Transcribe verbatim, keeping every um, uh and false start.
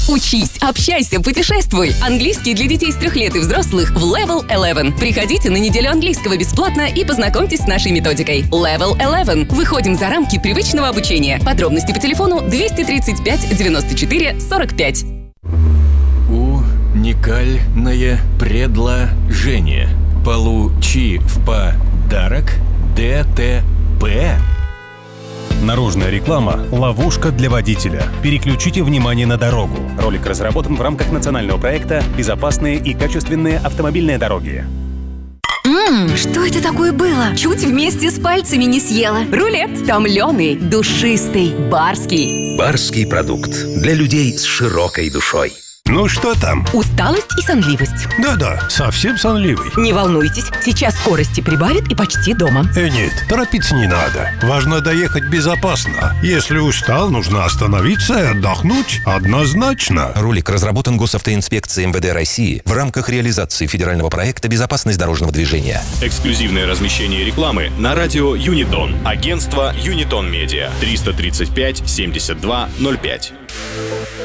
Учись, общайся, путешествуй. Английский для детей с трех лет и взрослых в Level eleven. Приходите на неделю английского бесплатно и познакомьтесь с нашей методикой. Level eleven. Выходим за рамки привычного обучения. Подробности по телефону двести тридцать пять девяносто четыре сорок пять. Уникальное предложение. Получи в подарок ДТП. Наружная реклама – ловушка для водителя. Переключите внимание на дорогу. Ролик разработан в рамках национального проекта «Безопасные и качественные автомобильные дороги». Ммм, что это такое было? Чуть вместе с пальцами не съела. Рулет томленый, душистый, барский. Барский продукт для людей с широкой душой. Ну что там? Усталость и сонливость. Да-да, совсем сонливый. Не волнуйтесь, сейчас скорости прибавит и почти дома. Э, нет, торопиться не надо. Важно доехать безопасно. Если устал, нужно остановиться и отдохнуть однозначно. Ролик разработан Госавтоинспекцией эм вэ дэ России в рамках реализации федерального проекта «Безопасность дорожного движения». Эксклюзивное размещение рекламы на радио Юнитон. Агентство Юнитон Медиа. триста тридцать пять семьдесят два ноль пять.